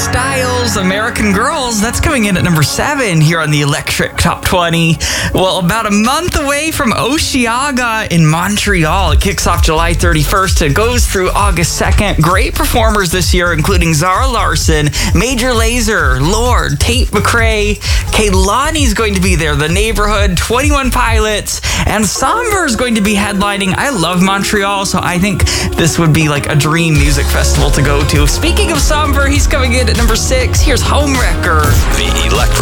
Styles, American Girls. That's coming in at number 7 here on the Electric Top 20. Well, about a month away from Osheaga in Montreal. It kicks off July 31st. It goes through August 2nd. Great performers this year, including Zara Larsson, Major Lazer, Lorde, Tate McRae, Kehlani's going to be there, The Neighborhood, 21 Pilots, and Somber is going to be headlining. I love Montreal, so I think this would be like a dream music festival to go to. Speaking of Somber, he's coming in at number 6. Here's Homewrecker. The Electric